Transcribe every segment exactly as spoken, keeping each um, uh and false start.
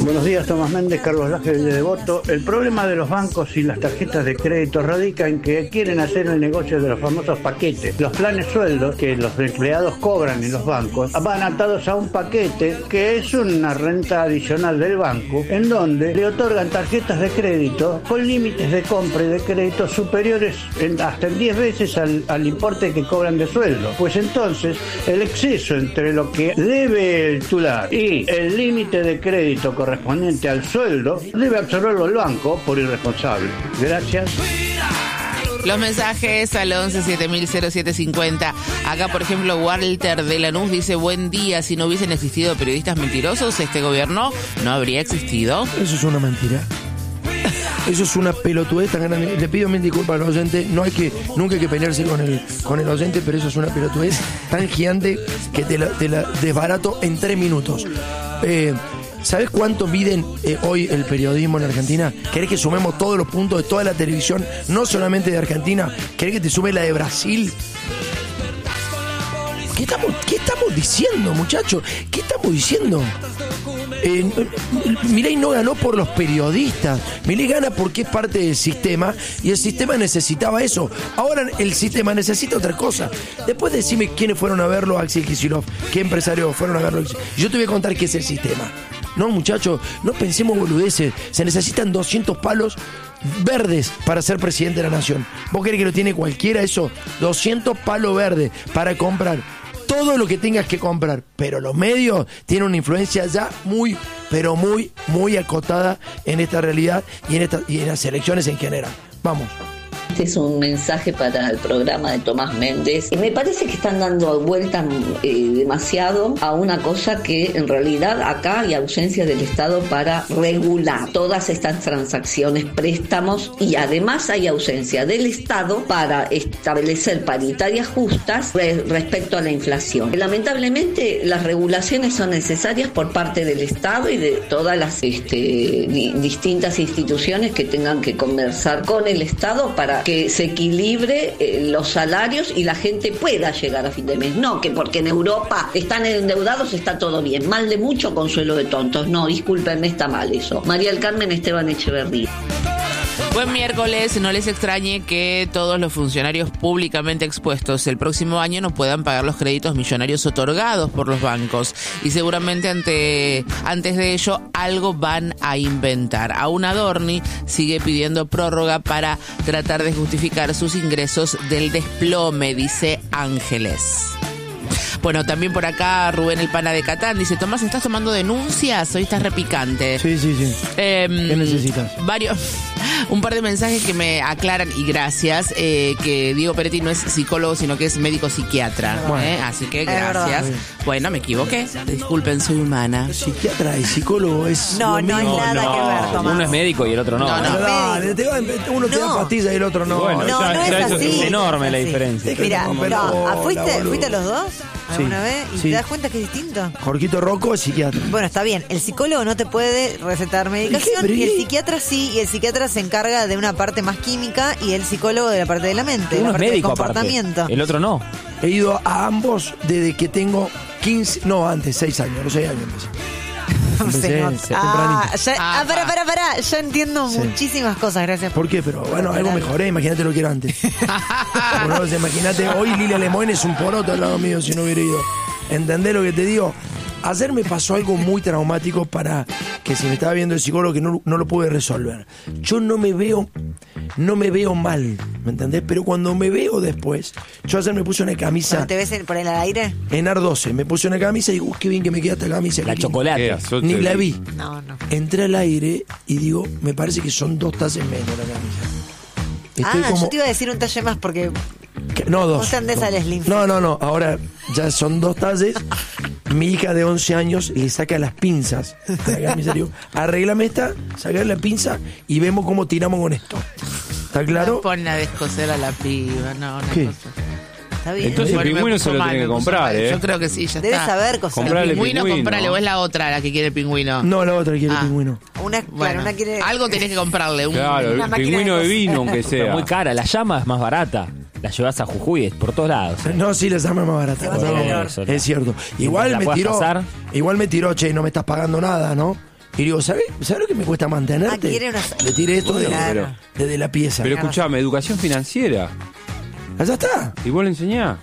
Buenos días, Tomás Méndez, Carlos Laje de Devoto. El problema de los bancos y las tarjetas de crédito radica en que quieren hacer el negocio de los famosos paquetes. Los planes sueldos que los empleados cobran en los bancos van atados a un paquete que es una renta adicional del banco, en donde le otorgan tarjetas de crédito con límites de compra y de crédito superiores en, hasta en diez veces al, al importe que cobran de sueldo. Pues entonces, el exceso entre lo que debe el titular y el límite de crédito correspondiente al sueldo debe absorberlo el banco por irresponsable. Gracias. Los mensajes al once siete mil cero siete cincuenta. Acá, por ejemplo, Walter de Lanús dice: buen día, si no hubiesen existido periodistas mentirosos, este gobierno no habría existido. Eso es una mentira. Eso es una pelotudez tan grande. Le pido mil disculpas al oyente. No hay que, nunca hay que pelearse con el, con el oyente, pero eso es una pelotudez tan gigante que te la, te la desbarato en tres minutos. Eh, ¿Sabes cuánto miden eh, hoy el periodismo en Argentina? ¿Querés que sumemos todos los puntos de toda la televisión, no solamente de Argentina? ¿Querés que te sume la de Brasil? ¿Qué estamos, qué estamos diciendo, muchachos? ¿Qué estamos diciendo? Eh, Milei no ganó por los periodistas. Milei gana porque es parte del sistema y el sistema necesitaba eso. Ahora el sistema necesita otra cosa. Después decime quiénes fueron a verlo, Axel Kicillof, qué empresarios fueron a verlo. Yo te voy a contar qué es el sistema. No, muchachos, no pensemos boludeces. Se necesitan doscientos palos verdes para ser presidente de la nación. ¿Vos querés que lo tiene cualquiera eso? doscientos palos verdes para comprar todo lo que tengas que comprar, pero los medios tienen una influencia ya muy, pero muy, muy acotada en esta realidad y en, esta, y en las elecciones en general. Vamos. Este es un mensaje para el programa de Tomás Méndez. Me parece que están dando vuelta eh, demasiado a una cosa que en realidad acá hay ausencia del Estado para regular todas estas transacciones, préstamos, y además hay ausencia del Estado para establecer paritarias justas re- respecto a la inflación. Lamentablemente las regulaciones son necesarias por parte del Estado y de todas las este, di- distintas instituciones que tengan que conversar con el Estado para que se equilibre eh, los salarios y la gente pueda llegar a fin de mes. No, que porque en Europa están endeudados está todo bien. Mal de mucho, consuelo de tontos. No, discúlpenme, está mal eso. María del Carmen Esteban Echeverría. Buen miércoles, no les extrañe que todos los funcionarios públicamente expuestos el próximo año no puedan pagar los créditos millonarios otorgados por los bancos y seguramente ante antes de ello algo van a inventar. Aún Adorni sigue pidiendo prórroga para tratar de justificar sus ingresos del desplome, dice Ángeles. Bueno, también por acá Rubén el Pana de Catán dice: Tomás, ¿estás tomando denuncias? Hoy estás repicante. Sí, sí, sí. Eh, ¿Qué necesitas? Varios, un par de mensajes que me aclaran, y gracias, eh, que Diego Peretti no es psicólogo, sino que es médico psiquiatra. Bueno, eh, así que es gracias. verdad. Bueno, me equivoqué. Disculpen, soy humana. Psiquiatra y psicólogo es. No, lo no hay mismo. nada no, que ver, Tomás. uno es médico y el otro no. No, no. Pero dale, te va- uno te da No. pastillas y el otro no. Bueno, No, ya- no es ya eso así. es enorme es la así. diferencia. Mira, Déjate no, romper ¿ah, bola, ¿fuiste, boludo. ¿fuiste los dos alguna Sí, vez? ¿Y sí. te das cuenta que es distinto? Jorgito Rocco es psiquiatra. Bueno, está bien. El psicólogo no te puede recetar medicación Pero y el ¿y? psiquiatra sí, y el psiquiatra se encarga de una parte más química y el psicólogo de la parte de la mente, de Uno la es parte del médico aparte. comportamiento. El otro no. He ido a ambos desde que tengo quince, no, antes, seis años, los seis años empecé. Se Empecé nota. tempranito. Ah, ya, Ah, ah, pará, pa. pará, pará. Ya entiendo Sí. muchísimas cosas, gracias. ¿Por qué? Pero bueno, algo mejoré, imagínate lo que era antes. Como no, imagínate, hoy Lilia Lemoyne es un poroto al lado mío si no hubiera ido. ¿Entendés lo que te digo? Ayer me pasó algo muy traumático para que si me estaba viendo el psicólogo que no, no lo pude resolver. Yo no me veo, no me veo mal, ¿me entendés? Pero cuando me veo después, yo ayer me puse una camisa Cuando te ves en- por el aire, en Ar doce, me puse una camisa y digo, "Uh, qué bien que me queda esta camisa. La qué chocolate. Eh, yo Ni te- la vi. no, no. Entré al aire y digo, me parece que son dos talles menos la camisa. Estoy Ah, como... yo te iba a decir un talle más porque que- No, dos. Vos te andés dos. al slim fit. No, no, no. Ahora ya son dos talles. Mi hija de once años le saca las pinzas de la camisa. Digo, arréglame esta, sacar la pinza y vemos cómo tiramos con esto. ¿Está claro? No ponen a descoser a la piba, no, una ¿Qué? cosa. está bien. Entonces el Bueno, me pingüino puso se lo mal, tiene que me puso comprar, mal. ¿eh? Yo creo que sí, ya Debes está. saber cocinar. Comprale ¿El pingüino, pingüino. comprale, o es la otra la que quiere el pingüino? No, la otra quiere Ah. pingüino. Una, claro, Bueno, una quiere... algo tenés que comprarle. Un, Claro, Una el máquina pingüino de de vino, cocinar. aunque Pero sea. muy cara. La llama es más barata. La llevas a Jujuy, es por todos lados. No, sí, la llama es más barata. Se va a hacer No, calor. Eso, es cierto. Mientras Igual la me puedas tiró, pasar. igual me tiró, che, no me estás pagando nada, ¿no? Y digo, ¿sabes ¿sabe lo que me cuesta mantenerte? Ah, quiere unos- Le tiré esto de- Claro. desde la pieza. Pero escuchame, educación financiera. Allá está. ¿Y vos le enseñás?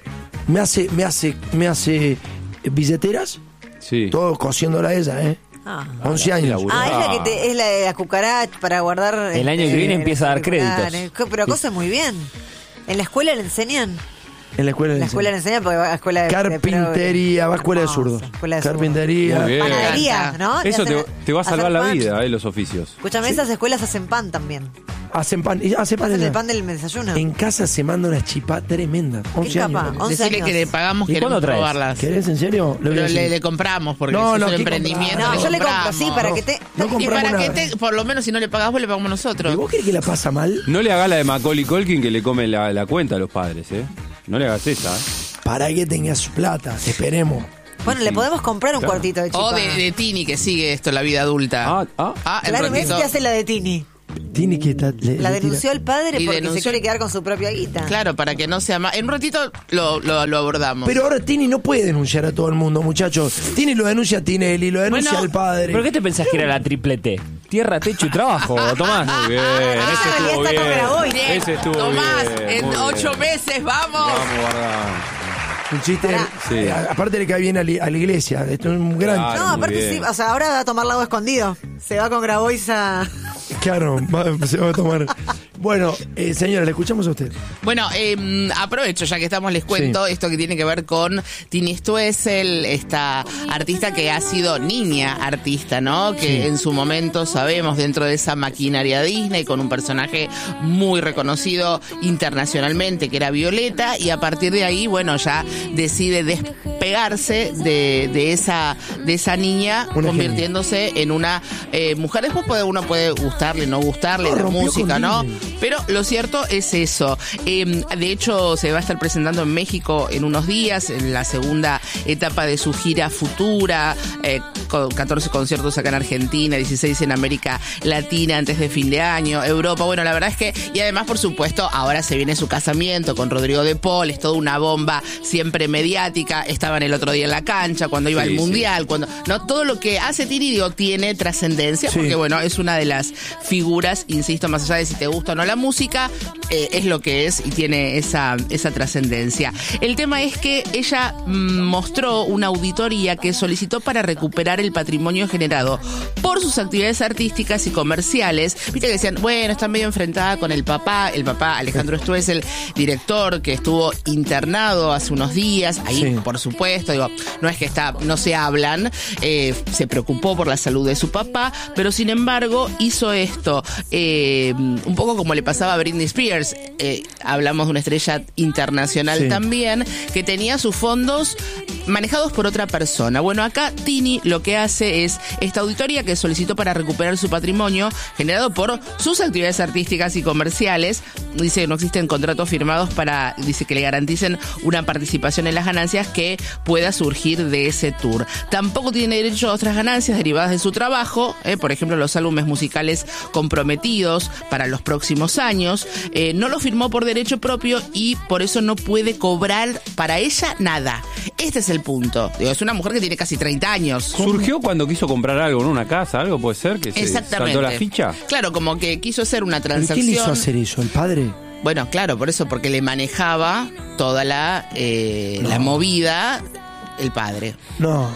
Me hace, me hace, me hace billeteras, Sí. todo cosiéndola a ella, ¿eh? Ah. once años. laburo. Ah, es la que te, es la de la cucaracha para guardar. El año que viene empieza a dar créditos. Pero cosas muy bien. ¿En la escuela le enseñan? En la escuela En le la escuela le enseñan. enseñan porque va a escuela de Carpintería, va a escuela de Hermosa, zurdos. escuela de zurdos. Carpintería. Muy bien. Panadería, ¿no? Le Eso te, hacen- te va a salvar hacer la pan. vida, eh, los oficios. Escúchame, esas escuelas hacen pan también. Hacen pan. y hace pan Hacen ella. el pan del desayuno. En casa se manda una chipá tremenda. once ¿Qué años. capa? once Decirle años. que le pagamos, ¿Y queremos cuándo traes? probarlas. ¿Querés en serio? Le voy a Pero decir. le, le compramos porque No, es no, un ¿qué emprendimiento. comprar? No, yo le compro, compramos. sí, para que te. No Y compramos para que nada. te, por lo menos si no le pagás, vos le pagamos ¿Y nosotros. vos querés que la pasa mal? No le hagas la de Macaulay Culkin que le come la, la cuenta a los padres, ¿eh? No le hagas esa, ¿eh? Para que tenga su plata. Esperemos. Bueno, le podemos comprar un Claro. cuartito de chipá. O de, de Tini que sigue esto, la vida adulta. Ah, ah. Ah, el Claro, ¿ves rotito. que hace la de Tini? Tiene que estar. le- La le tira- denunció al padre Y porque denunció- se quiere quedar con su propia guita. Claro, para que no sea más. En un ratito lo, lo, lo abordamos. Pero ahora Tini no puede denunciar a todo el mundo, muchachos. Tini lo denuncia a Tinelli, lo denuncia Bueno, al padre. ¿Pero qué te pensás que era la triple T? Tierra, techo y trabajo, Tomás. Muy bien, Ah, ese en realidad estuvo está con bien. Grabois. Bien, Ese estuvo Tomás, bien. en muy ocho bien. meses, vamos. Vamos, Bardán. Un chiste. Sí. eh, a- aparte le cae bien a, li- a la iglesia. Esto es un gran. Claro. No, muy aparte bien. sí, o sea, ahora va a tomar lago escondido. Se va con Grabois a... Claro, va- se va a tomar. Bueno, eh, señora, le escuchamos a usted. Bueno, eh, aprovecho ya que estamos, les cuento Sí. esto que tiene que ver con Tini Stoessel, esta artista que ha sido niña artista, ¿no? Que Sí. en su momento sabemos dentro de esa maquinaria Disney con un personaje muy reconocido internacionalmente que era Violeta y a partir de ahí, bueno, ya decide despegarse de, de esa de esa niña Una convirtiéndose en una eh, mujer. Después puede, uno puede gustarle, no gustarle No, la rompió música, con ¿no? Disney. Pero lo cierto es eso. Eh, de hecho, se va a estar presentando en México en unos días, en la segunda etapa de su gira futura, eh, con catorce conciertos acá en Argentina, dieciséis en América Latina antes de fin de año, Europa. Bueno, la verdad es que, y además, por supuesto, ahora se viene su casamiento con Rodrigo de Paul, es toda una bomba siempre mediática. Estaban el otro día en la cancha, cuando iba Sí, al sí. Mundial, cuando no todo lo que hace Tini, digo, tiene trascendencia, Sí. porque bueno, es una de las figuras, insisto, más allá de si te gusta o no la música, eh, es lo que es y tiene esa, esa trascendencia. El tema es que ella mm, mostró una auditoría que solicitó para recuperar el patrimonio generado por sus actividades artísticas y comerciales. Viste que decían, bueno, está medio enfrentada con el papá, el papá Alejandro Stoessel, director que estuvo internado hace unos días, ahí Sí. por supuesto, digo, no es que está, no se hablan, eh, se preocupó por la salud de su papá, pero sin embargo hizo esto, eh, un poco como le pasaba a Britney Spears, eh, hablamos de una estrella internacional Sí. también, que tenía sus fondos manejados por otra persona. Bueno, acá Tini lo que hace es esta auditoría que solicitó para recuperar su patrimonio generado por sus actividades artísticas y comerciales. Dice que no existen contratos firmados para, dice que le garanticen una participación en las ganancias que pueda surgir de ese tour. Tampoco tiene derecho a otras ganancias derivadas de su trabajo, eh, por ejemplo, los álbumes musicales comprometidos para los próximos años. Eh, no lo firmó por derecho propio y por eso no puede cobrar para ella nada. Este es el punto. Digo, es una mujer que tiene casi treinta años. ¿Surgió cuando quiso comprar algo, ¿no? Una casa, algo puede ser? Que se Exactamente. saltó la ficha. Claro, como que quiso hacer una ¿Pero transacción. ¿Qué le hizo hacer eso? ¿El padre? Bueno, claro, por eso, porque le manejaba toda la, eh, la movida el padre. No.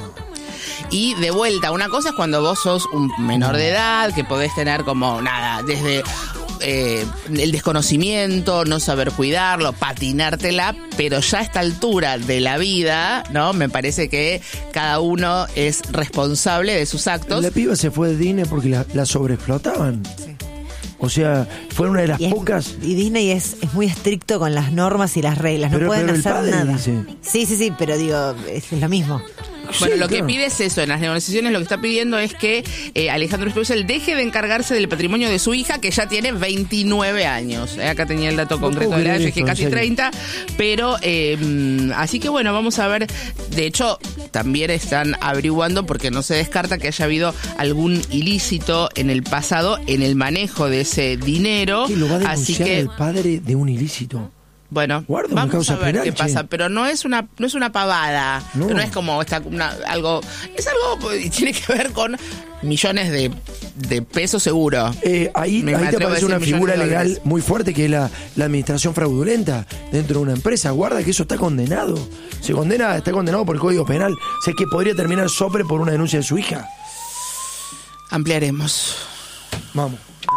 Y de vuelta, una cosa es cuando vos sos un menor de edad, que podés tener como nada, desde eh, el desconocimiento, no saber cuidarlo, patinártela, pero ya a esta altura de la vida, ¿no? Me parece que cada uno es responsable de sus actos. La piba se fue de Disney porque la, la sobreexplotaban. O sea, fue una de las Y, es- pocas. y Disney es, es muy estricto con las normas y las reglas. No Pero- pueden pero el hacer padre nada. dice. Sí, sí, sí, pero digo, es, es lo mismo. Bueno, Sí, lo claro. que pide es eso, en las negociaciones lo que está pidiendo es que eh, Alejandro Stoessel deje de encargarse del patrimonio de su hija, que ya tiene veintinueve años. Eh, acá tenía el dato No concreto puedo de la edad, creer yo dije esto, en casi serio. treinta, pero eh, mm, así que bueno, vamos a ver. De hecho, también están averiguando porque no se descarta que haya habido algún ilícito en el pasado en el manejo de ese dinero. ¿Qué lo va a Así denunciar que el padre de un ilícito? Bueno, Guarda una vamos causa a ver penal, qué che. pasa, pero no es una no es una pavada, No. no, es como esta, una, algo, es algo y tiene que ver con millones de, de pesos seguro. Eh, ahí Me ahí te atrevo a aparece decir una millones figura de legal dólares. muy fuerte que es la, la administración fraudulenta dentro de una empresa. Guarda que eso está condenado. Se condena, está condenado por el Código Penal. O sea, que podría terminar Sopre por una denuncia de su hija. Ampliaremos. Vamos.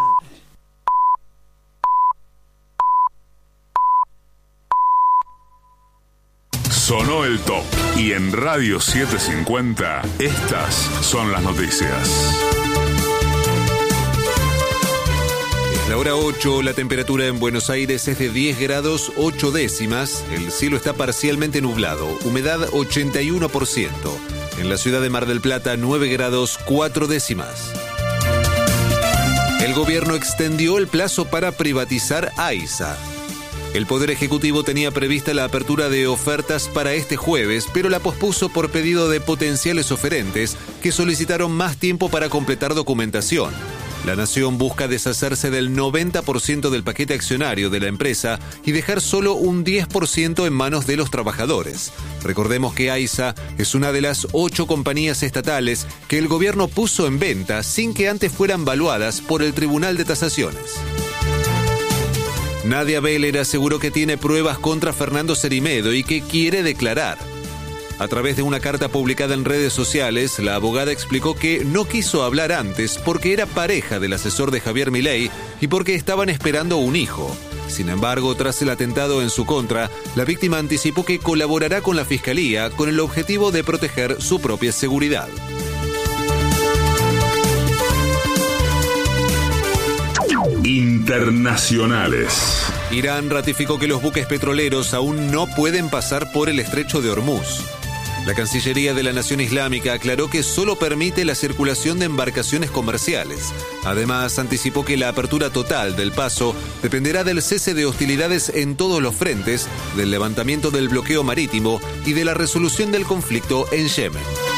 Sonó el top y en Radio setecientos cincuenta estas son las noticias. Es la hora ocho, la temperatura en Buenos Aires es de diez grados ocho décimas, el cielo está parcialmente nublado, humedad ochenta y uno por ciento. En la ciudad de Mar del Plata nueve grados cuatro décimas. El gobierno extendió el plazo para privatizar AISA. El Poder Ejecutivo tenía prevista la apertura de ofertas para este jueves, pero la pospuso por pedido de potenciales oferentes que solicitaron más tiempo para completar documentación. La Nación busca deshacerse del noventa por ciento del paquete accionario de la empresa y dejar solo un diez por ciento en manos de los trabajadores. Recordemos que AISA es una de las ocho compañías estatales que el gobierno puso en venta sin que antes fueran valuadas por el Tribunal de Tasaciones. Nadia Beller aseguró que tiene pruebas contra Fernando Cerimedo y que quiere declarar. A través de una carta publicada en redes sociales, la abogada explicó que no quiso hablar antes porque era pareja del asesor de Javier Milei y porque estaban esperando un hijo. Sin embargo, tras el atentado en su contra, la víctima anticipó que colaborará con la Fiscalía con el objetivo de proteger su propia seguridad. Internacionales. Irán ratificó que los buques petroleros aún no pueden pasar por el estrecho de Hormuz. La Cancillería de la Nación Islámica aclaró que solo permite la circulación de embarcaciones comerciales. Además, anticipó que la apertura total del paso dependerá del cese de hostilidades en todos los frentes, del levantamiento del bloqueo marítimo y de la resolución del conflicto en Yemen.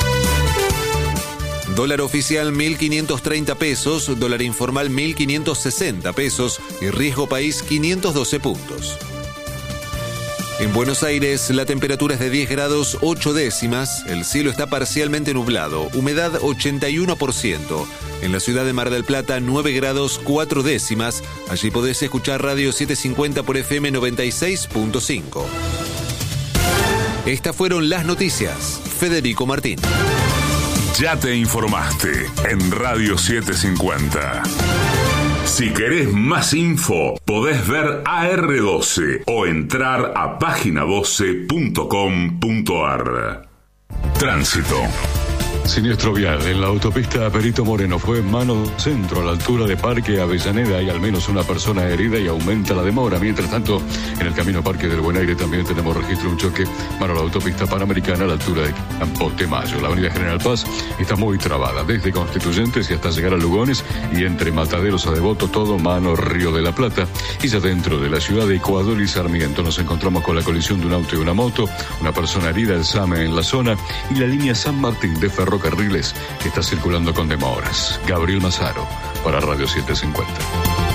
Dólar oficial mil quinientos treinta pesos, dólar informal mil quinientos sesenta pesos y riesgo país quinientos doce puntos. En Buenos Aires la temperatura es de diez grados ocho décimas, el cielo está parcialmente nublado, humedad ochenta y uno por ciento. En la ciudad de Mar del Plata nueve grados cuatro décimas, allí podés escuchar Radio setecientos cincuenta por F M noventa y seis punto cinco. Estas fueron las noticias. Federico Martín. Ya te informaste en Radio setecientos cincuenta. Si querés más info, podés ver A R doce o entrar a página doce punto com punto ar. Tránsito. Siniestro vial en la autopista Perito Moreno. Fue en mano centro a la altura de Parque Avellaneda. Hay al menos una persona herida y aumenta la demora. Mientras tanto, en el camino Parque del Buen Aire también tenemos registro de un choque mano a la autopista Panamericana a la altura de Campo de Mayo. La avenida General Paz está muy trabada, desde Constituyentes y hasta llegar a Lugones, y entre Mataderos a Devoto, todo mano Río de la Plata. Y ya dentro de la ciudad de Ecuador y Sarmiento nos encontramos con la colisión de un auto y una moto, una persona herida, el SAME en la zona, y la línea San Martín de Ferro Carriles que está circulando con demoras. Gabriel Mazaro para Radio setecientos cincuenta.